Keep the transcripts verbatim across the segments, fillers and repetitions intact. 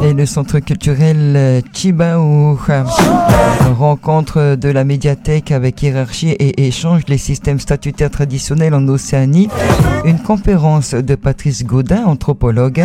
et le centre culturel Chibao. Rencontre de la médiathèque avec hiérarchie et échange les systèmes statutaires traditionnels en Océanie. Une conférence de Patrice Gaudin, anthropologue.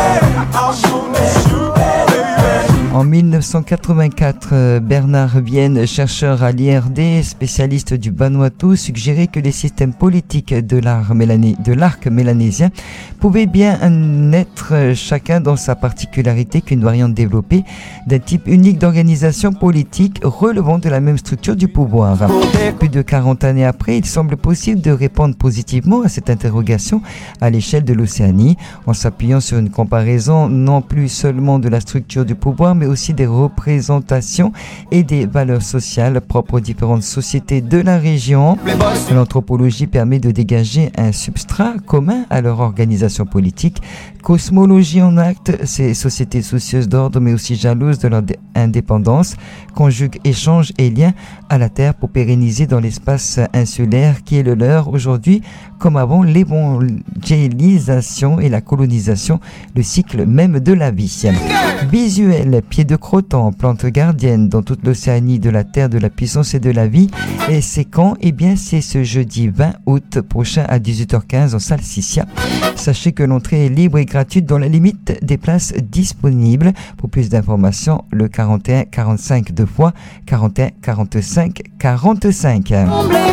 En mille neuf cent quatre-vingt-quatre, Bernard Vienne, chercheur à l'I R D, spécialiste du Vanuatu, suggérait que les systèmes politiques de l'arc mélané, de l'arc mélanésien pouvaient bien être chacun dans sa particularité qu'une variante développée d'un type unique d'organisation politique relevant de la même structure du pouvoir. Plus de quarante années après, il semble possible de répondre positivement à cette interrogation à l'échelle de l'Océanie, en s'appuyant sur une comparaison non plus seulement de la structure du pouvoir, mais aussi des représentations et des valeurs sociales propres aux différentes sociétés de la région. L'anthropologie permet de dégager un substrat commun à leur organisation politique. Cosmologie en acte, ces sociétés soucieuses d'ordre mais aussi jalouses de leur indépendance conjuguent échanges et liens à la Terre pour pérenniser dans l'espace insulaire qui est le leur aujourd'hui, comme avant l'évangélisation et la colonisation, le cycle même de la vie. Visuel, pied de crottant, plante gardienne dans toute l'Océanie de la Terre, de la puissance et de la vie. Et c'est quand? Eh bien, c'est ce jeudi vingt août prochain à dix-huit heures quinze en salle Sissia. Sachez que l'entrée est libre et gratuite dans la limite des places disponibles. Pour plus d'informations, le quarante et un quarante-cinq deux fois, quarante et un quarante-cinq quarante-cinq.